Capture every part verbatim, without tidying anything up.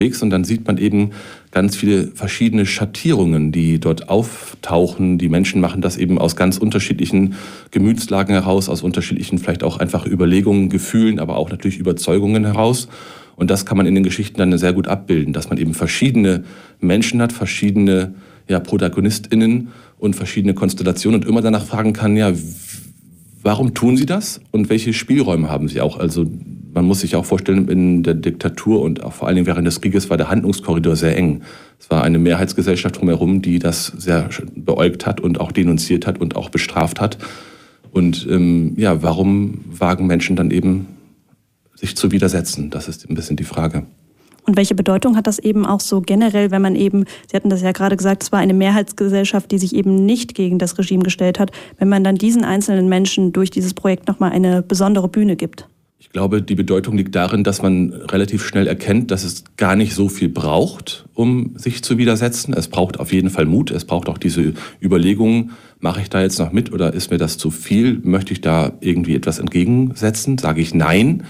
Und dann sieht man eben ganz viele verschiedene Schattierungen, die dort auftauchen. Die Menschen machen das eben aus ganz unterschiedlichen Gemütslagen heraus, aus unterschiedlichen vielleicht auch einfach Überlegungen, Gefühlen, aber auch natürlich Überzeugungen heraus. Und das kann man in den Geschichten dann sehr gut abbilden, dass man eben verschiedene Menschen hat, verschiedene ja, ProtagonistInnen und verschiedene Konstellationen und immer danach fragen kann, ja, warum tun sie das und welche Spielräume haben sie auch? Also man muss sich auch vorstellen, in der Diktatur und auch vor allen Dingen während des Krieges war der Handlungskorridor sehr eng. Es war eine Mehrheitsgesellschaft drumherum, die das sehr beäugt hat und auch denunziert hat und auch bestraft hat. Und ähm, ja, warum wagen Menschen dann eben, sich zu widersetzen? Das ist ein bisschen die Frage. Und welche Bedeutung hat das eben auch so generell, wenn man eben, Sie hatten das ja gerade gesagt, es war eine Mehrheitsgesellschaft, die sich eben nicht gegen das Regime gestellt hat, wenn man dann diesen einzelnen Menschen durch dieses Projekt nochmal eine besondere Bühne gibt? Ich glaube, die Bedeutung liegt darin, dass man relativ schnell erkennt, dass es gar nicht so viel braucht, um sich zu widersetzen. Es braucht auf jeden Fall Mut, es braucht auch diese Überlegungen, mache ich da jetzt noch mit oder ist mir das zu viel? Möchte ich da irgendwie etwas entgegensetzen? Sage ich nein?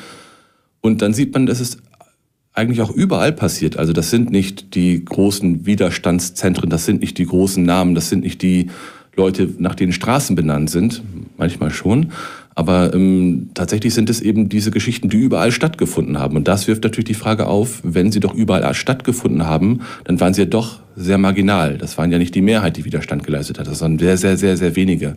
Und dann sieht man, dass es eigentlich auch überall passiert. Also das sind nicht die großen Widerstandszentren, das sind nicht die großen Namen, das sind nicht die Leute, nach denen Straßen benannt sind, manchmal schon. Aber ähm, tatsächlich sind es eben diese Geschichten, die überall stattgefunden haben. Und das wirft natürlich die Frage auf, wenn sie doch überall stattgefunden haben, dann waren sie ja doch sehr marginal. Das waren ja nicht die Mehrheit, die Widerstand geleistet hat, sondern sehr, sehr, sehr, sehr wenige.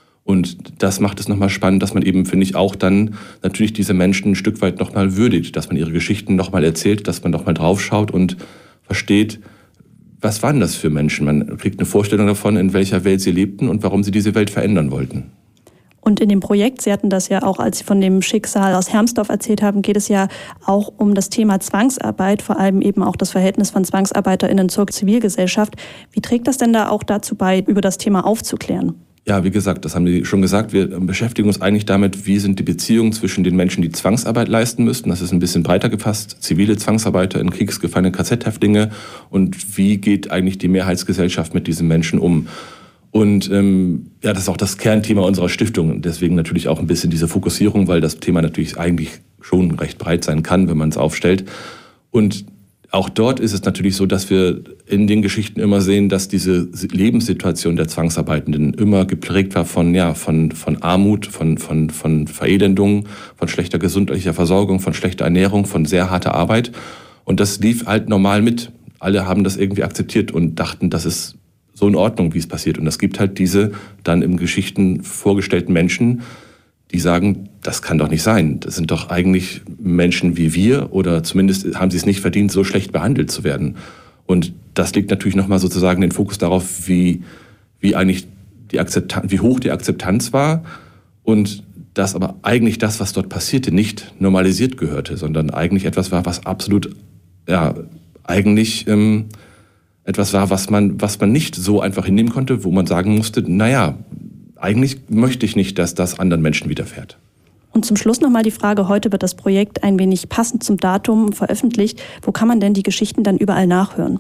Und das macht es nochmal spannend, dass man eben, finde ich, auch dann natürlich diese Menschen ein Stück weit nochmal würdigt, dass man ihre Geschichten nochmal erzählt, dass man nochmal draufschaut und versteht, was waren das für Menschen? Man kriegt eine Vorstellung davon, in welcher Welt sie lebten und warum sie diese Welt verändern wollten. Und in dem Projekt, Sie hatten das ja auch, als Sie von dem Schicksal aus Hermsdorf erzählt haben, geht es ja auch um das Thema Zwangsarbeit, vor allem eben auch das Verhältnis von ZwangsarbeiterInnen zur Zivilgesellschaft. Wie trägt das denn da auch dazu bei, über das Thema aufzuklären? Ja, wie gesagt, das haben Sie schon gesagt, wir beschäftigen uns eigentlich damit, wie sind die Beziehungen zwischen den Menschen, die Zwangsarbeit leisten müssten. Das ist ein bisschen breiter gefasst, zivile Zwangsarbeiter in Kriegsgefangene, K Z-Häftlinge und wie geht eigentlich die Mehrheitsgesellschaft mit diesen Menschen um. Und ähm, ja, das ist auch das Kernthema unserer Stiftung. Deswegen natürlich auch ein bisschen diese Fokussierung, weil das Thema natürlich eigentlich schon recht breit sein kann, wenn man es aufstellt. Und auch dort ist es natürlich so, dass wir in den Geschichten immer sehen, dass diese Lebenssituation der Zwangsarbeitenden immer geprägt war von, ja, von, von Armut, von, von, von Verelendung, von schlechter gesundheitlicher Versorgung, von schlechter Ernährung, von sehr harter Arbeit. Und das lief halt normal mit. Alle haben das irgendwie akzeptiert und dachten, das ist so in Ordnung, wie es passiert. Und es gibt halt diese dann in Geschichten vorgestellten Menschen, die sagen, das kann doch nicht sein. Das sind doch eigentlich Menschen wie wir oder zumindest haben sie es nicht verdient, so schlecht behandelt zu werden. Und das legt natürlich nochmal sozusagen den Fokus darauf, wie, wie eigentlich die Akzeptanz, wie hoch die Akzeptanz war und dass aber eigentlich das, was dort passierte, nicht normalisiert gehörte, sondern eigentlich etwas war, was absolut, ja, eigentlich ähm, etwas war, was man, was man nicht so einfach hinnehmen konnte, wo man sagen musste, naja, eigentlich möchte ich nicht, dass das anderen Menschen widerfährt. Und zum Schluss nochmal die Frage, heute wird das Projekt ein wenig passend zum Datum veröffentlicht. Wo kann man denn die Geschichten dann überall nachhören?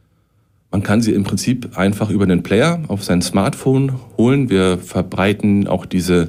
Man kann sie im Prinzip einfach über den Player auf sein Smartphone holen. Wir verbreiten auch diese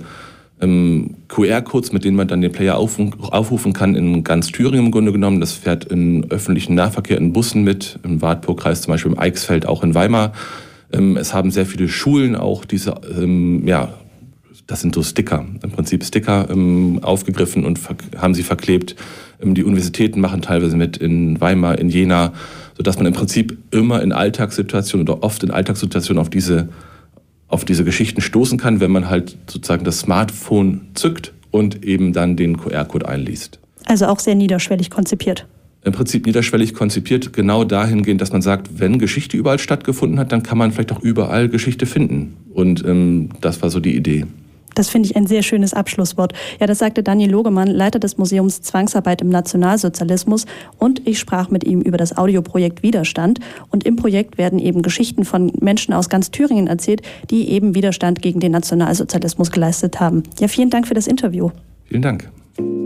ähm, Q R-Codes, mit denen man dann den Player aufrufen, aufrufen kann, in ganz Thüringen im Grunde genommen. Das fährt in öffentlichen Nahverkehr, in Bussen mit, im Wartburgkreis zum Beispiel, im Eichsfeld, auch in Weimar. Ähm, es haben sehr viele Schulen auch diese, ähm, ja, das sind so Sticker, im Prinzip Sticker ähm, aufgegriffen und ver- haben sie verklebt. Ähm, die Universitäten machen teilweise mit in Weimar, in Jena, sodass man im Prinzip immer in Alltagssituationen oder oft in Alltagssituationen auf diese, auf diese Geschichten stoßen kann, wenn man halt sozusagen das Smartphone zückt und eben dann den Q R-Code einliest. Also auch sehr niederschwellig konzipiert. Im Prinzip niederschwellig konzipiert, genau dahingehend, dass man sagt, wenn Geschichte überall stattgefunden hat, dann kann man vielleicht auch überall Geschichte finden. Und ähm, das war so die Idee. Das finde ich ein sehr schönes Abschlusswort. Ja, das sagte Daniel Logemann, Leiter des Museums Zwangsarbeit im Nationalsozialismus. Und ich sprach mit ihm über das Audioprojekt Widerstand. Und im Projekt werden eben Geschichten von Menschen aus ganz Thüringen erzählt, die eben Widerstand gegen den Nationalsozialismus geleistet haben. Ja, vielen Dank für das Interview. Vielen Dank.